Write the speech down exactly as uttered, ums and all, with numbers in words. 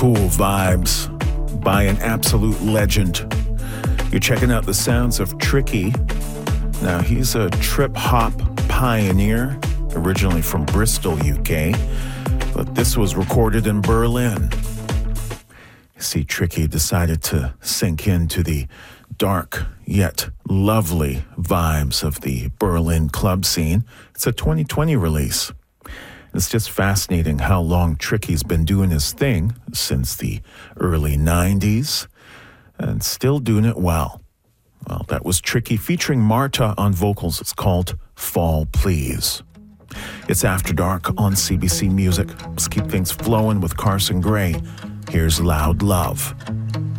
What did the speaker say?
cool vibes by an absolute legend. You're checking out the sounds of Tricky. Now, he's a trip-hop pioneer, originally from Bristol, U K, but this was recorded in Berlin. You see, Tricky decided to sink into the dark yet lovely vibes of the Berlin club scene. It's a twenty twenty release. It's just fascinating how long Tricky's been doing his thing since the early nineties and still doing it well. Well, that was Tricky featuring Marta on vocals. It's called Fall Please. It's After Dark on C B C Music. Let's keep things flowing with Carson Gray. Here's Loud Love.